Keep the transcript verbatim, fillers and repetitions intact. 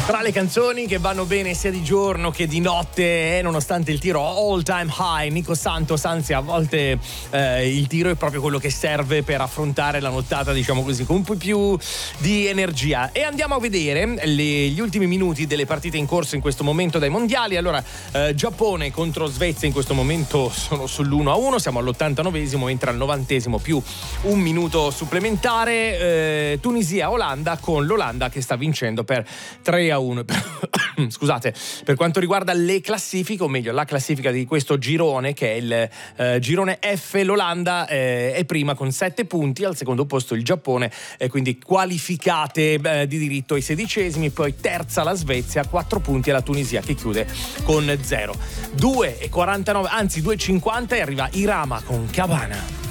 Tra le canzoni che vanno bene sia di giorno che di notte, eh, nonostante il tiro all time high, Nico Santos, anzi a volte eh, il tiro è proprio quello che serve per affrontare la nottata, diciamo così, con un po' più di energia. E andiamo a vedere le, gli ultimi minuti delle partite in corso in questo momento dai mondiali. Allora, eh, Giappone contro Svezia in questo momento sono sull'uno a uno, siamo all'ottantanovesimo, mentre al novantesimo più un minuto supplementare, eh, Tunisia-Olanda, con l'Olanda che sta vincendo per tre a uno. Scusate, per quanto riguarda le classifiche, o meglio la classifica di questo girone, che è il eh, girone F, l'Olanda eh, è prima con sette punti, al secondo posto il Giappone, eh, quindi qualificate eh, di diritto ai sedicesimi, poi terza la Svezia, quattro punti, e la Tunisia che chiude con zero. due e quarantanove, anzi due e cinquanta, e arriva Irama con Cabana.